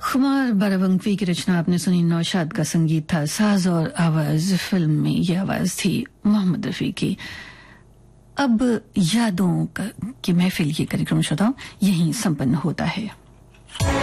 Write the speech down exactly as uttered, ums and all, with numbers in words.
खुमार बारावंकी की रचना आपने सुनी, नौशाद का संगीत था, साज और आवाज फिल्म में ये आवाज थी मोहम्मद रफी की। अब यादों का की महफिल ये कार्यक्रम श्रोताओं यहीं संपन्न होता है।